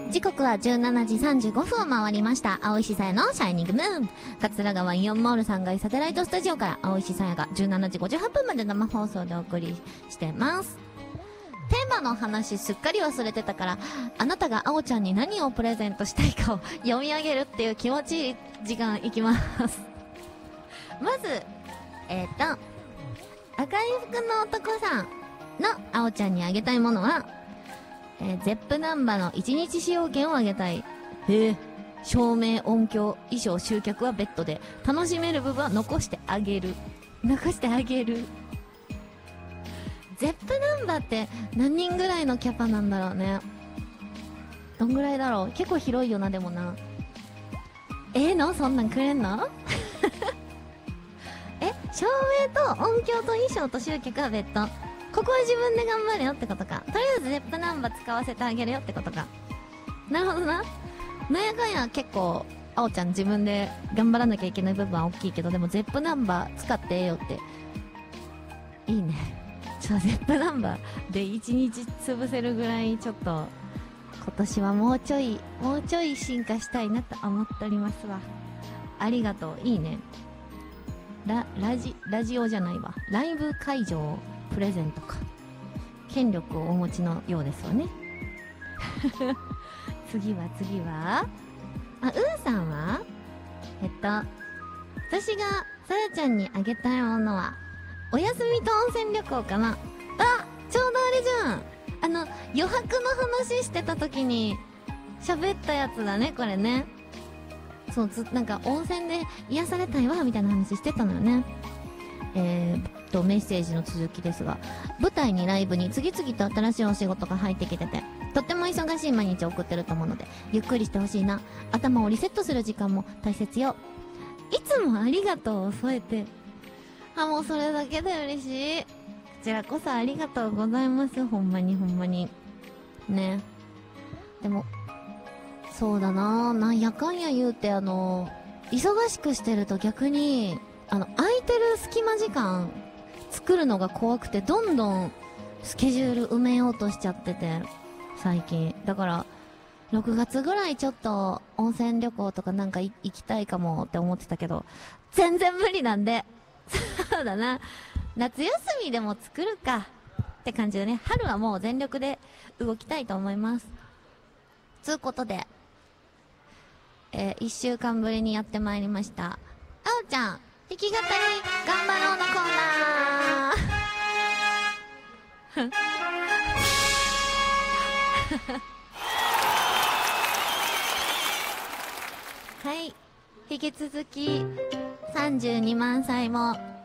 時刻は17時35分を回りました。青石さやのシャイニングムーン。桂川イオンモール3階サテライトスタジオから青石さやが17時58分まで生放送でお送りしてます。テーマの話すっかり忘れてたから、あなたが青ちゃんに何をプレゼントしたいかを読み上げるっていう気持ちいい時間いきます。まず、赤い服の男さんの青ちゃんにあげたいものは、ゼップナンバの1日使用券をあげたい。照明、音響、衣装、集客はベッドで、楽しめる部分は残してあげる。残してあげる。ゼップナンバって何人ぐらいのキャパなんだろうね。どんぐらいだろう。結構広いよな、でもな。そんなんくれんの照明と音響と衣装と集客は別途。ここは自分で頑張れよってことか。とりあえずゼップナンバ使わせてあげるよってことか。なるほどな。なんやかんや結構、あおちゃん自分で頑張らなきゃいけない部分は大きいけど、でもゼップナンバ使ってよって。いいね。ゼップナンバで1日潰せるぐらいちょっと、今年はもうちょい進化したいなと思っておりますわ。ありがとう。いいね。ラジオじゃないわ。ライブ会場プレゼントか。権力をお持ちのようですわね。次はうーさんは私がさやちゃんにあげたいものはお休みと温泉旅行かな。ちょうどあれじゃん。余白の話してた時に喋ったやつだね、これね。そう、なんか温泉で癒されたいわみたいな話してたのよね。メッセージの続きですが、舞台にライブに次々と新しいお仕事が入ってきてて、とっても忙しい毎日を送ってると思うので、ゆっくりしてほしいな。頭をリセットする時間も大切よ。いつもありがとうを添えて。もうそれだけで嬉しい。こちらこそありがとうございます。ほんまに。ね。でも、そうだな、なんやかんや言うて忙しくしてると逆に、空いてる隙間時間作るのが怖くて、どんどんスケジュール埋めようとしちゃってて、最近。だから、6月ぐらいちょっと温泉旅行とかなんか行きたいかもって思ってたけど、全然無理なんで。そうだな。夏休みでも作るかって感じでね。春はもう全力で動きたいと思います。つうことで、1週間ぶりにやってまいりました。あおちゃん、弾き語り頑張ろうのコーナーはい。引き続き、32万歳も